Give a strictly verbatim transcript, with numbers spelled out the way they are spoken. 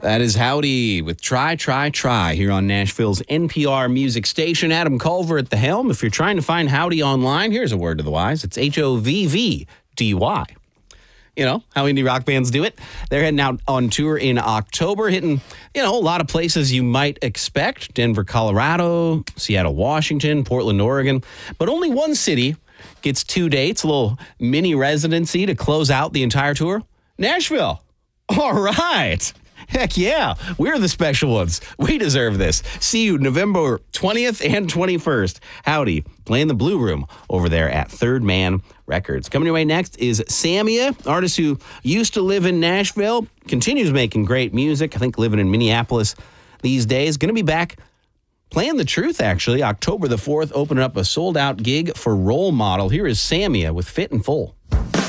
That is Howdy with Try, Try, Try here on Nashville's N P R music station. Adam Culver at the helm. If you're trying to find Howdy online, here's a word to the wise. It's H O V V D Y. You know, how indie rock bands do it. They're heading out on tour in October, hitting, you know, a lot of places you might expect. Denver, Colorado, Seattle, Washington, Portland, Oregon. But only one city gets two dates, a little mini residency to close out the entire tour. Nashville. All right. Heck yeah. We're the special ones. We deserve this. See you November twentieth and twenty-first. Howdy. Playing the Blue Room over there at Third Man Records. Coming your way next is Samia, artist who used to live in Nashville, continues making great music. I think living in Minneapolis these days. Going to be back playing the truth, actually. October the fourth, opening up a sold-out gig for Role Model. Here is Samia with Fit and Full.